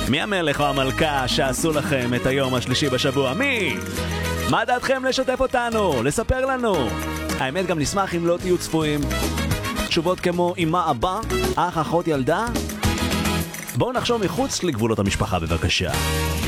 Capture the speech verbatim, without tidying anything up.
מי המלך או המלכה שעשו לכם את היום השלישי בשבוע? מי? מה דעתכם לשתף אותנו? לספר לנו? האמת גם נשמח אם לא תהיו צפויים. תשובות כמו אמא, אבא, אח, אחות, ילדה? בואו נחשוב מחוץ לגבולות המשפחה בבקשה.